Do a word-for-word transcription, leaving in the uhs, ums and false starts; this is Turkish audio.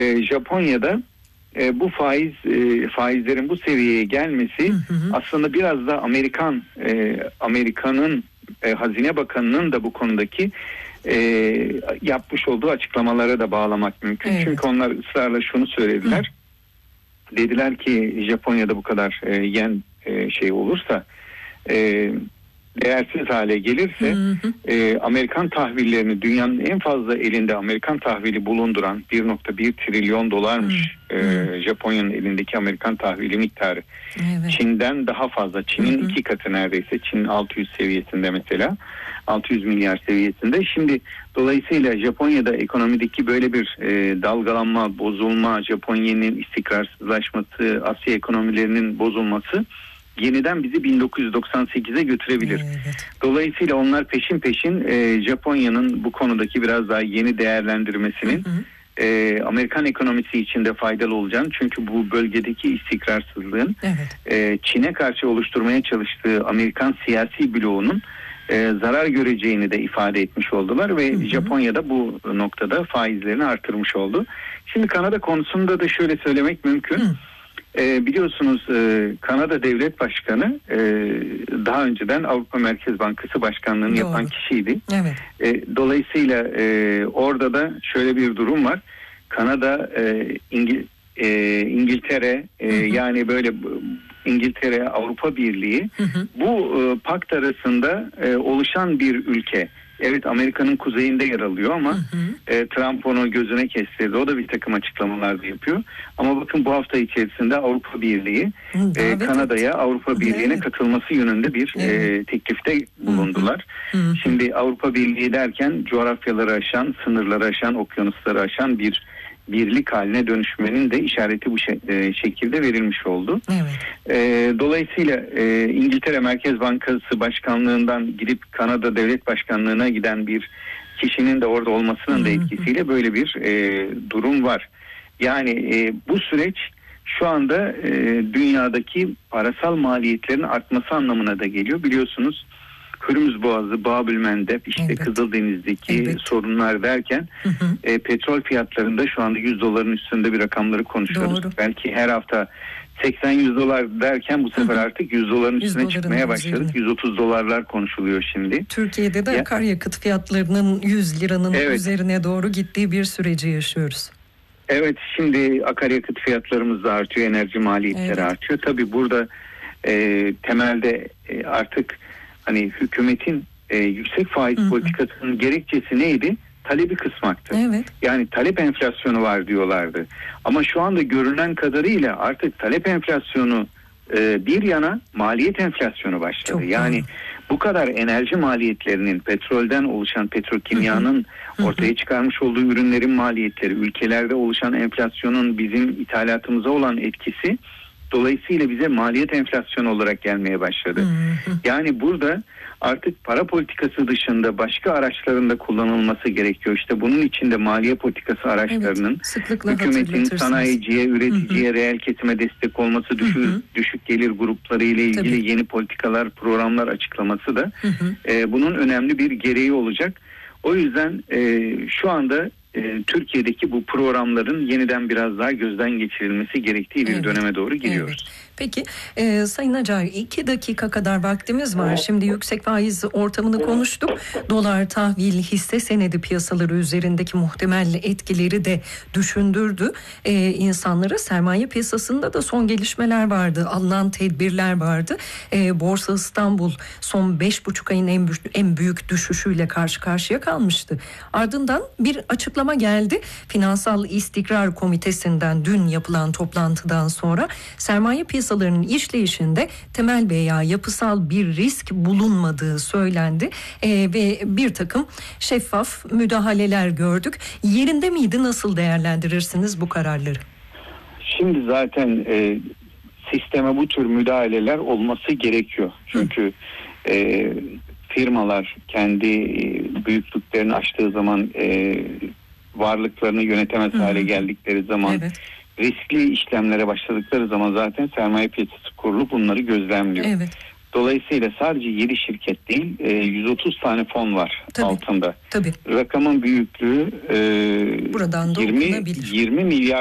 e, Japonya'da e, bu faiz e, faizlerin bu seviyeye gelmesi hı hı. aslında biraz da Amerikan e, Amerika'nın e, Hazine Bakanı'nın da bu konudaki e, yapmış olduğu açıklamalara da bağlamak mümkün. Evet. Çünkü onlar ısrarla şunu söylediler. Hı. Dediler ki Japonya'da bu kadar e, yen e, şey olursa e, değersiz hale gelirse hı hı. E, Amerikan tahvillerini, dünyanın en fazla elinde Amerikan tahvili bulunduran bir nokta bir trilyon dolarmış hı hı. E, Japonya'nın elindeki Amerikan tahvili miktarı. Evet. Çin'den daha fazla. Çin'in hı hı. iki katı neredeyse. Çin'in altı yüz seviyesinde mesela. altı yüz milyar seviyesinde. Şimdi dolayısıyla Japonya'da ekonomideki böyle bir e, dalgalanma, bozulma, Japonya'nın istikrarsızlaşması, Asya ekonomilerinin bozulması yeniden bizi bin dokuz yüz doksan sekize götürebilir. Evet. Dolayısıyla onlar peşin peşin e, Japonya'nın bu konudaki biraz daha yeni değerlendirmesinin hı hı. E, Amerikan ekonomisi için de faydalı olacağını, çünkü bu bölgedeki istikrarsızlığın evet. e, Çin'e karşı oluşturmaya çalıştığı Amerikan siyasi bloğunun e, zarar göreceğini de ifade etmiş oldular ve hı hı. Japonya'da bu noktada faizlerini artırmış oldu. Şimdi Kanada konusunda da şöyle söylemek mümkün. Hı. E, biliyorsunuz e, Kanada Devlet Başkanı e, daha önceden Avrupa Merkez Bankası Başkanlığı'nı Doğru. yapan kişiydi. Evet. E, dolayısıyla e, orada da şöyle bir durum var. Kanada, e, İngil, e, İngiltere, e, hı hı. yani böyle İngiltere, Avrupa Birliği hı hı. bu e, pakt arasında e, oluşan bir ülke. Evet, Amerika'nın kuzeyinde yer alıyor ama hı hı. E, Trump onu gözüne kestirdi. O da bir takım açıklamalar da yapıyor. Ama bakın bu hafta içerisinde Avrupa Birliği e, Kanada'ya, Avrupa Birliği'ne evet. katılması yönünde bir evet. e, teklifte bulundular. Hı hı. Şimdi Avrupa Birliği derken coğrafyaları aşan, sınırları aşan, okyanusları aşan bir birlik haline dönüşmenin de işareti bu şe- şekilde verilmiş oldu. Evet. E, dolayısıyla e, İngiltere Merkez Bankası Başkanlığından gidip Kanada Devlet Başkanlığına giden bir kişinin de orada olmasının da etkisiyle böyle bir e, durum var. Yani e, bu süreç şu anda e, dünyadaki parasal maliyetlerin artması anlamına da geliyor. Biliyorsunuz Hürmüz Boğazı, Bab-ül-Mendeb, işte evet. Kızıldeniz'deki evet. sorunlar derken hı hı. E, petrol fiyatlarında şu anda yüz doların üstünde bir rakamları konuşuyoruz. Doğru. Belki her hafta seksen yüz dolar derken bu sefer hı hı. artık yüz doların üstüne çıkmaya başladık. Üzerine. yüz otuz dolarlar konuşuluyor şimdi. Türkiye'de de ya, akaryakıt fiyatlarının yüz liranın evet. üzerine doğru gittiği bir süreci yaşıyoruz. Evet, şimdi akaryakıt fiyatlarımız da artıyor, enerji maliyetleri evet. artıyor. Tabii burada e, temelde e, artık hani hükümetin e, yüksek faiz hı hı. politikasının gerekçesi neydi? Talebi kısmaktı. Evet. Yani talep enflasyonu var diyorlardı. Ama şu anda görünen kadarıyla artık talep enflasyonu e, bir yana, maliyet enflasyonu başladı. Çok yani doğru. Bu kadar enerji maliyetlerinin, petrolden oluşan petrokimyanın hı hı. ortaya çıkarmış olduğu ürünlerin maliyetleri, ülkelerde oluşan enflasyonun bizim ithalatımıza olan etkisi dolayısıyla bize maliyet enflasyonu olarak gelmeye başladı. Hı hı. Yani burada artık para politikası dışında başka araçların da kullanılması gerekiyor. İşte bunun için de maliye politikası araçlarının evet, hükümetin sanayiciye, üreticiye, hı hı. reel kesime destek olması, düşük, hı hı. düşük gelir grupları ile ilgili Tabii. yeni politikalar, programlar açıklaması da hı hı. E, bunun önemli bir gereği olacak. O yüzden e, şu anda e, Türkiye'deki bu programların yeniden biraz daha gözden geçirilmesi gerektiği bir evet. döneme doğru giriyoruz. Evet. Peki e, Sayın Acar, iki dakika kadar vaktimiz var. Şimdi yüksek faiz ortamını konuştuk. Dolar, tahvil, hisse senedi piyasaları üzerindeki muhtemel etkileri de düşündürdü. E, insanlara sermaye piyasasında da son gelişmeler vardı. Alınan tedbirler vardı. E, Borsa İstanbul son beş buçuk ayın en, en büyük düşüşüyle karşı karşıya kalmıştı. Ardından bir açıklama geldi. Finansal İstikrar Komitesi'nden dün yapılan toplantıdan sonra sermaye piyasalarının işleyişinde temel veya yapısal bir risk bulunmadığı söylendi ee, ve bir takım şeffaf müdahaleler gördük. Yerinde miydi? Nasıl değerlendirirsiniz bu kararları? Şimdi zaten e, sisteme bu tür müdahaleler olması gerekiyor. Çünkü e, firmalar kendi e, büyüklüklerini aştığı zaman, e, varlıklarını yönetemez hale Hı-hı. geldikleri zaman, evet. riskli işlemlere başladıkları zaman zaten sermaye piyasası kurulu bunları gözlemliyor. Evet. Dolayısıyla sadece yedi şirket değil, yüz otuz tane fon var tabii, altında. Tabii. Rakamın büyüklüğü buradan da yirmi, okunabilir. yirmi milyar